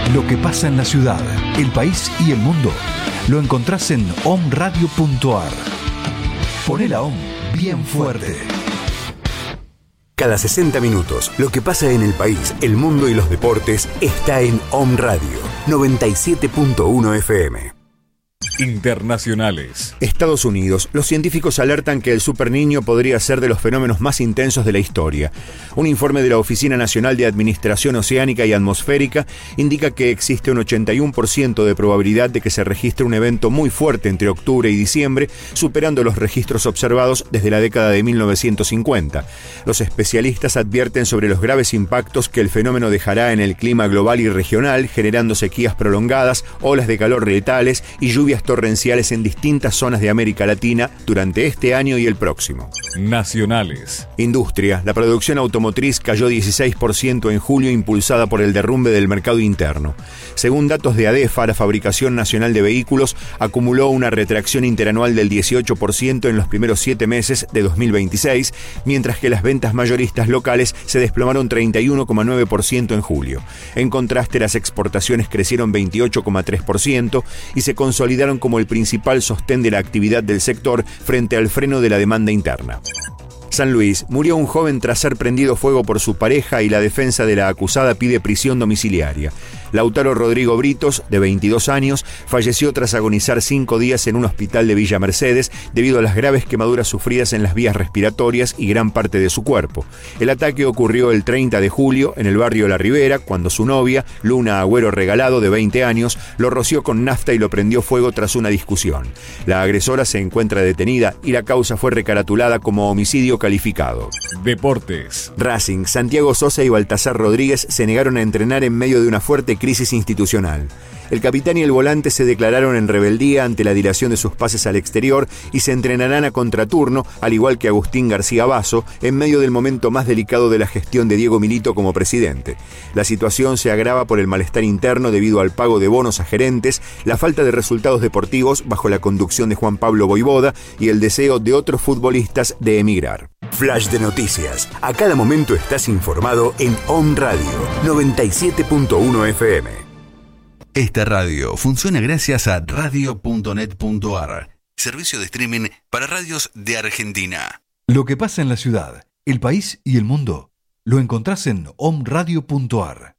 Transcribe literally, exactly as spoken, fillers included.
Lo que pasa en la ciudad, el país y el mundo lo encontrás en om radio punto a r. Poné la OM bien fuerte. Cada sesenta minutos, lo que pasa en el país, el mundo y los deportes está en Om Radio noventa y siete punto uno F M. Internacionales. Estados Unidos. Los científicos alertan que el superniño podría ser de los fenómenos más intensos de la historia. Un informe de la Oficina Nacional de Administración Oceánica y Atmosférica indica que existe un ochenta y uno por ciento de probabilidad de que se registre un evento muy fuerte entre octubre y diciembre, superando los registros observados desde la década de mil novecientos cincuenta. Los especialistas advierten sobre los graves impactos que el fenómeno dejará en el clima global y regional, generando sequías prolongadas, olas de calor letales y lluvias torrenciales en distintas zonas de América Latina durante este año y el próximo. Nacionales. Industria. La producción automotriz cayó dieciséis por ciento en julio, impulsada por el derrumbe del mercado interno. Según datos de ADEFA, la fabricación nacional de vehículos acumuló una retracción interanual del dieciocho por ciento en los primeros siete meses de dos mil veintiséis, mientras que las ventas mayoristas locales se desplomaron treinta y uno coma nueve por ciento en julio. En contraste, las exportaciones crecieron veintiocho coma tres por ciento y se consolidaron como el principal sostén de la actividad del sector frente al freno de la demanda interna. San Luis. Murió un joven tras ser prendido fuego por su pareja y la defensa de la acusada pide prisión domiciliaria. Lautaro Rodrigo Britos, de veintidós años, falleció tras agonizar cinco días en un hospital de Villa Mercedes debido a las graves quemaduras sufridas en las vías respiratorias y gran parte de su cuerpo. El ataque ocurrió el treinta de julio en el barrio La Ribera, cuando su novia, Luna Agüero Regalado, de veinte años, lo roció con nafta y lo prendió fuego tras una discusión. La agresora se encuentra detenida y la causa fue recaratulada como homicidio calificado. Deportes. Racing. Santiago Sosa y Baltasar Rodríguez se negaron a entrenar en medio de una fuerte crisis institucional. El capitán y el volante se declararon en rebeldía ante la dilación de sus pases al exterior y se entrenarán a contraturno, al igual que Agustín García Basso, en medio del momento más delicado de la gestión de Diego Milito como presidente. La situación se agrava por el malestar interno debido al pago de bonos a gerentes, la falta de resultados deportivos bajo la conducción de Juan Pablo Voivoda y el deseo de otros futbolistas de emigrar. Flash de noticias. A cada momento estás informado en Om Radio noventa y siete punto uno F M. Esta radio funciona gracias a radio punto net punto a r, servicio de streaming para radios de Argentina. Lo que pasa en la ciudad, el país y el mundo lo encontrás en om radio punto a r.